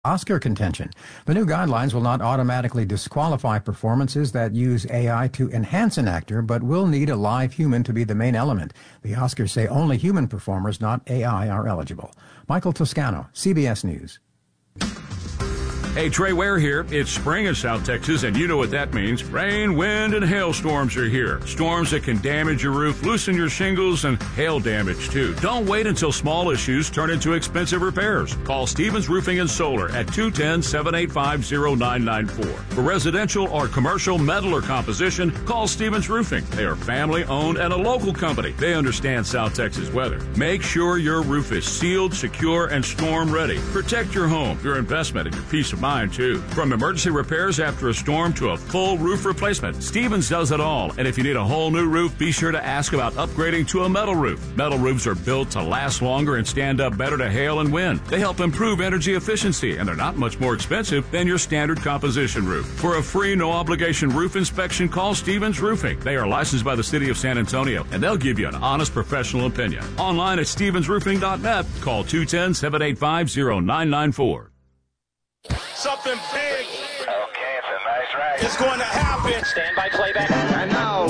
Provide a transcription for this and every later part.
Oscar contention. The new guidelines will not automatically disqualify performances that use AI to enhance an actor, but will need a live human to be the main element. The Oscars say only human performers, not AI, are eligible. Michael Toscano, CBS News. Hey, Trey Ware here. It's spring in South Texas, and you know what that means. Rain, wind, and hailstorms are here. Storms that can damage your roof, loosen your shingles, and hail damage, too. Don't wait until small issues turn into expensive repairs. Call Stevens Roofing and Solar at 210-785-0994. For residential or commercial metal or composition, call Stevens Roofing. They are family-owned and a local company. They understand South Texas weather. Make sure your roof is sealed, secure, and storm-ready. Protect your home, your investment, and your peace of mind, too. From emergency repairs after a storm to a full roof replacement, Stevens does it all. And if you need a whole new roof, be sure to ask about upgrading to a metal roof. Metal roofs are built to last longer and stand up better to hail and wind. They help improve energy efficiency, and they're not much more expensive than your standard composition roof. For a free, no-obligation roof inspection, call Stevens Roofing. They are licensed by the City of San Antonio, and they'll give you an honest professional opinion. Online at stevensroofing.net. Call 210-785-0994. Something big. Okay, it's a nice ride. It's going to happen. Stand by playback. And now,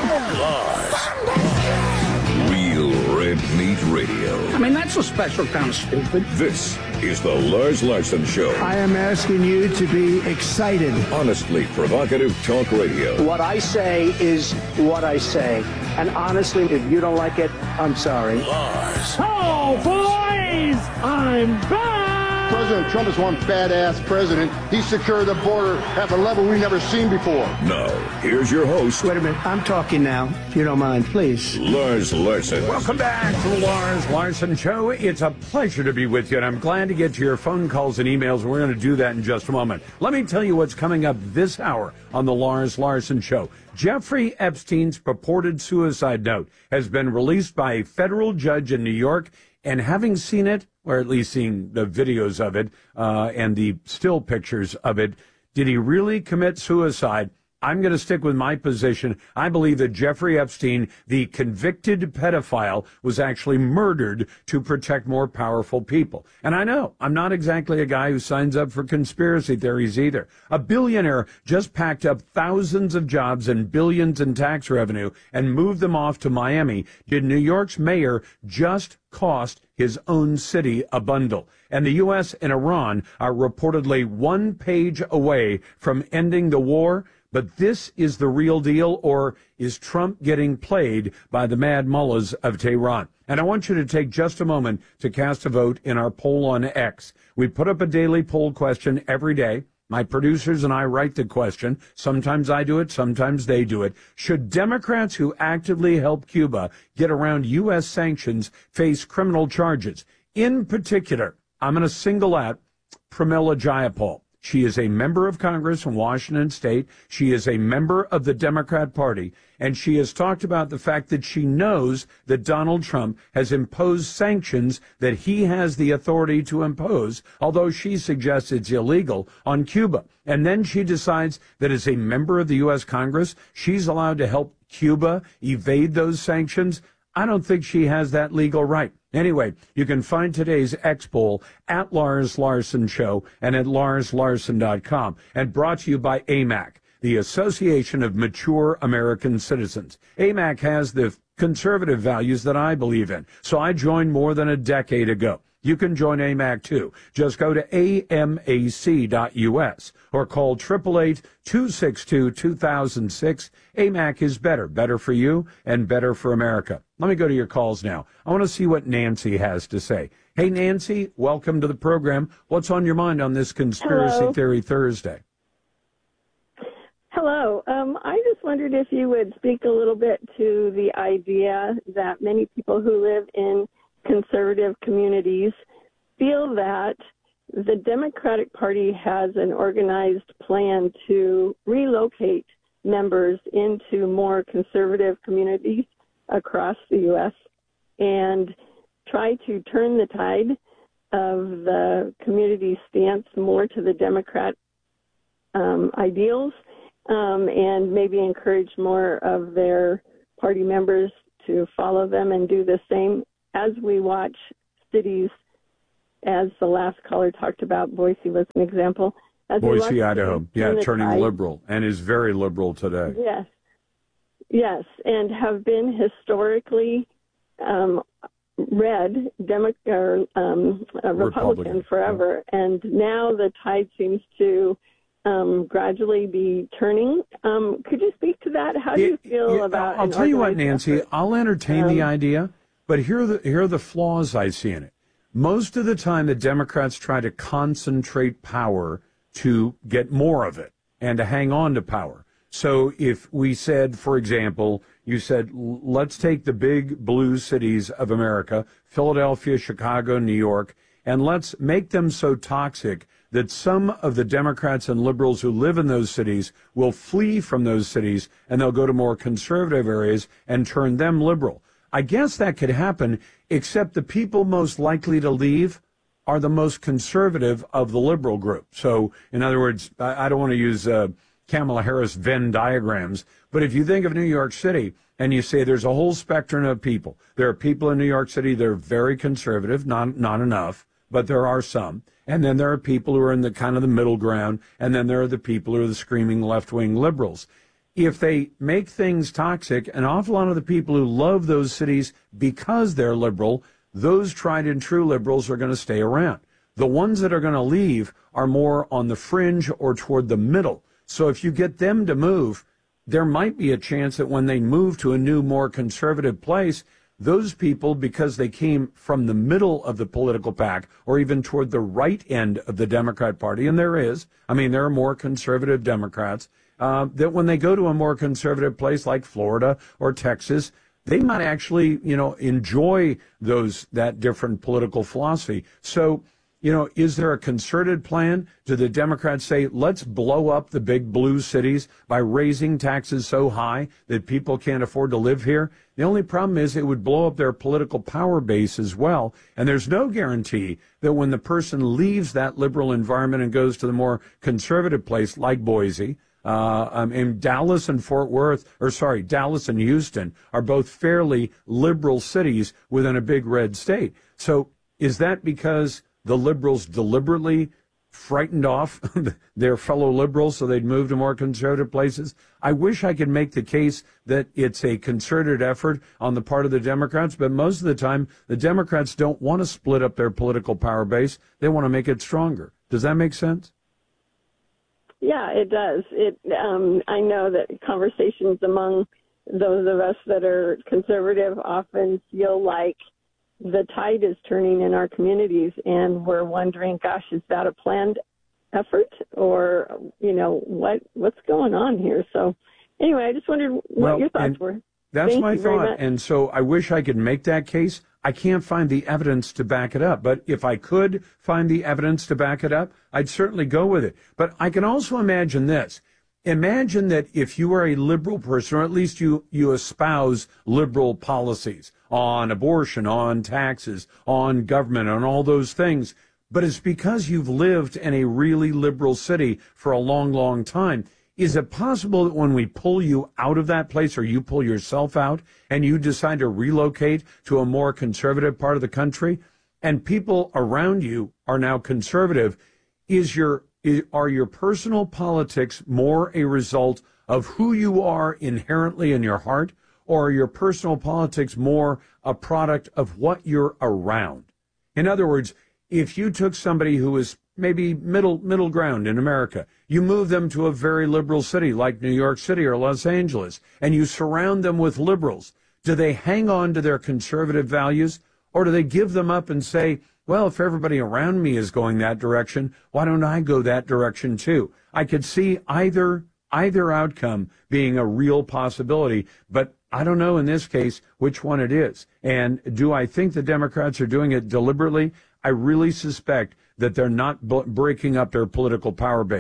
Lars. Real Red Meat Radio. I mean, that's a special kind of stupid. This is the Lars Larson Show. I am asking you to be excited. Honestly provocative talk radio. What I say is what I say. And honestly, if you don't like it, I'm sorry. Lars. Oh, boys! I'm back! President Trump is one badass president. He secured the border at a level we've never seen before. Now, here's your host. Wait a minute. I'm talking now, if you don't mind, please. Lars Larson. Welcome back to the Lars Larson Show. It's a pleasure to be with you, and I'm glad to get to your phone calls and emails, and we're going to do that in just a moment. Let me tell you what's coming up this hour on the Lars Larson Show. Jeffrey Epstein's purported suicide note has been released by a federal judge in New York, and having seen it, or at least seeing the videos of it and the still pictures of it, did he really commit suicide? I'm going to stick with my position. I believe that Jeffrey Epstein, the convicted pedophile, was actually murdered to protect more powerful people. And I know I'm not exactly a guy who signs up for conspiracy theories either. A billionaire just packed up thousands of jobs and billions in tax revenue and moved them off to Miami. Did New York's mayor just cost his own city a bundle? And the U.S. and Iran are reportedly one page away from ending the war. But this is the real deal, or is Trump getting played by the mad mullahs of Tehran? And I want you to take just a moment to cast a vote in our poll on X. We put up a daily poll question every day. My producers and I write the question. Sometimes I do it, sometimes they do it. Should Democrats who actively help Cuba get around U.S. sanctions face criminal charges? In particular, I'm going to single out Pramila Jayapal. She is a member of Congress in Washington State. She is a member of the Democrat Party, and she has talked about the fact that she knows that Donald Trump has imposed sanctions that he has the authority to impose, although she suggests it's illegal, on Cuba. And then she decides that as a member of the U.S. Congress, she's allowed to help Cuba evade those sanctions. I don't think she has that legal right. Anyway, you can find today's X poll at Lars Larson Show and at LarsLarson.com, and brought to you by AMAC, the Association of Mature American Citizens. AMAC has the conservative values that I believe in, so I joined more than a decade ago. You can join AMAC too. Just go to amac.us or call 888-262-2006. AMAC is better. Better for you and better for America. Let me go to your calls now. I want to see what Nancy has to say. Hey, Nancy, welcome to the program. What's on your mind on this Conspiracy Theory Thursday? Hello. I just wondered if you would speak a little bit to the idea that many people who live in conservative communities feel that the Democratic Party has an organized plan to relocate members into more conservative communities across the U.S. and try to turn the tide of the community stance more to the Democrat ideals, and maybe encourage more of their party members to follow them and do the same. As we watch cities as the last caller talked about, Boise was an example. Boise, Idaho, turning liberal, and is very liberal today. Yes, and have been historically red Republican forever, and now the tide seems to gradually be turning. Could you speak to that? How do you feel about? I'll tell you what, Nancy. I'll entertain the idea, but here are the flaws I see in it. Most of the time, the Democrats try to concentrate power to get more of it and to hang on to power. So if we said, for example, you said, let's take the big blue cities of America, Philadelphia, Chicago, New York, and let's make them so toxic that some of the Democrats and liberals who live in those cities will flee from those cities and they'll go to more conservative areas and turn them liberal. I guess that could happen, except the people most likely to leave are the most conservative of the liberal group. So, in other words, I don't want to use Kamala Harris Venn diagrams, but if you think of New York City and you say there's a whole spectrum of people, there are people in New York City that are very conservative, not enough, but there are some. And then there are people who are in the kind of the middle ground, and then there are the people who are the screaming left-wing liberals. If they make things toxic, an awful lot of the people who love those cities because they're liberal, those tried and true liberals are going to stay around. The ones that are going to leave are more on the fringe or toward the middle. So if you get them to move, there might be a chance that when they move to a new, more conservative place, those people, because they came from the middle of the political pack or even toward the right end of the Democrat Party, and there are more conservative Democrats, that when they go to a more conservative place like Florida or Texas, they might actually, enjoy that different political philosophy. So, is there a concerted plan? Do the Democrats say, let's blow up the big blue cities by raising taxes so high that people can't afford to live here? The only problem is it would blow up their political power base as well. And there's no guarantee that when the person leaves that liberal environment and goes to the more conservative place like Boise, in Dallas and Dallas and Houston are both fairly liberal cities within a big red state. So is that because the liberals deliberately frightened off their fellow liberals so they'd move to more conservative places? I wish I could make the case that it's a concerted effort on the part of the Democrats, but most of the time the Democrats don't want to split up their political power base. They want to make it stronger. Does that make sense? Yeah, it does. I know that conversations among those of us that are conservative often feel like the tide is turning in our communities, and we're wondering, gosh, is that a planned effort, or what's going on here? So, anyway, I just wondered what your thoughts were. That's my thought, and so I wish I could make that case. I can't find the evidence to back it up, but if I could find the evidence to back it up, I'd certainly go with it. But I can also imagine this. Imagine that if you are a liberal person, or at least you espouse liberal policies on abortion, on taxes, on government, on all those things, but it's because you've lived in a really liberal city for a long, long time. Is it possible that when we pull you out of that place, or you pull yourself out and you decide to relocate to a more conservative part of the country, and people around you are now conservative, are your personal politics more a result of who you are inherently in your heart, or are your personal politics more a product of what you're around? In other words, if you took somebody who was maybe middle ground in America, you move them to a very liberal city like New York City or Los Angeles, and you surround them with liberals, do they hang on to their conservative values, or do they give them up and say, well, if everybody around me is going that direction, why don't I go that direction too? I could see either outcome being a real possibility, but I don't know in this case which one it is. And do I think the Democrats are doing it deliberately? I really suspect that they're not breaking up their political power base.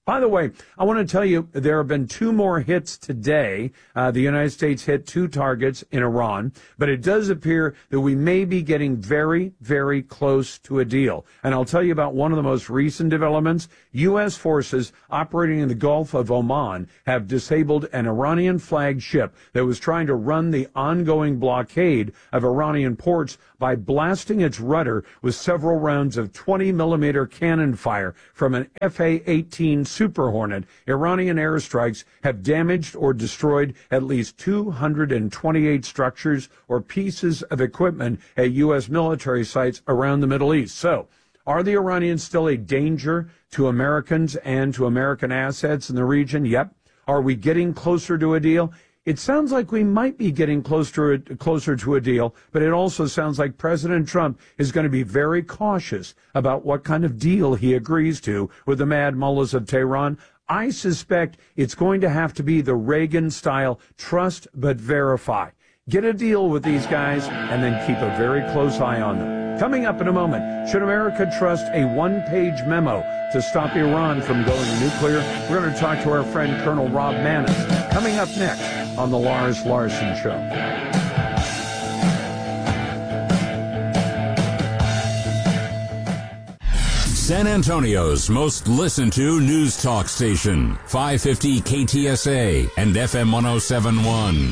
By the way, I want to tell you there have been 2 more hits today. The United States hit 2 targets in Iran, but it does appear that we may be getting very, very close to a deal. And I'll tell you about one of the most recent developments. U.S. forces operating in the Gulf of Oman have disabled an Iranian flagged ship that was trying to run the ongoing blockade of Iranian ports by blasting its rudder with several rounds of 20-millimeter cannon fire from an Fa-18 Super Hornet. Iranian airstrikes have damaged or destroyed at least 228 structures or pieces of equipment at U.S. military sites around the Middle East. So, are the Iranians still a danger to Americans and to American assets in the region? Yep. Are we getting closer to a deal? It sounds like we might be getting closer to a deal, but it also sounds like President Trump is going to be very cautious about what kind of deal he agrees to with the mad mullahs of Tehran. I suspect it's going to have to be the Reagan-style trust but verify. Get a deal with these guys and then keep a very close eye on them. Coming up in a moment, should America trust a one-page memo to stop Iran from going nuclear? We're going to talk to our friend Colonel Rob Maness. Coming up next on the Lars Larson Show. San Antonio's most listened to news talk station, 550 KTSA and FM 107.1.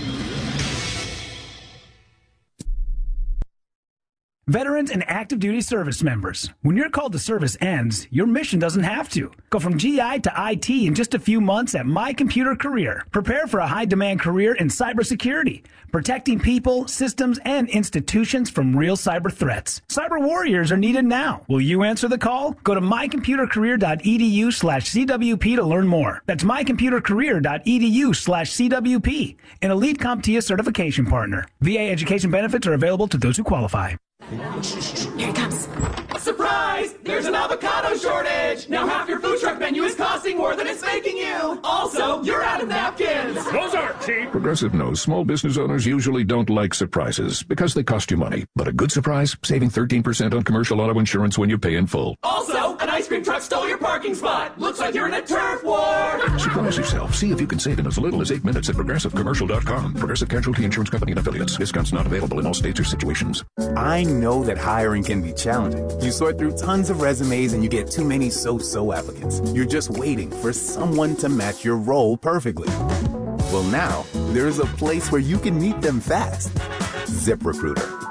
Veterans and active duty service members, when your call to service ends, your mission doesn't have to. Go from GI to IT in just a few months at My Computer Career. Prepare for a high-demand career in cybersecurity, protecting people, systems, and institutions from real cyber threats. Cyber warriors are needed now. Will you answer the call? Go to mycomputercareer.edu/CWP to learn more. That's mycomputercareer.edu/CWP, an elite CompTIA certification partner. VA education benefits are available to those who qualify. Here it comes. Surprise! There's an avocado shortage! Now half your food truck menu is costing more than it's making you! Also, you're out of napkins! Those aren't cheap! Progressive knows small business owners usually don't like surprises because they cost you money. But a good surprise, saving 13% on commercial auto insurance when you pay in full. Also, an ice cream truck stole your parking spot! Looks like you're in a turf war! Surprise yourself. See if you can save in as little as 8 minutes at ProgressiveCommercial.com. Progressive Casualty Insurance Company and Affiliates. Discounts not available in all states or situations. I know that hiring can be challenging. You sort through tons of resumes and you get too many so-so applicants. You're just waiting for someone to match your role perfectly. Well, now, there's a place where you can meet them fast. ZipRecruiter.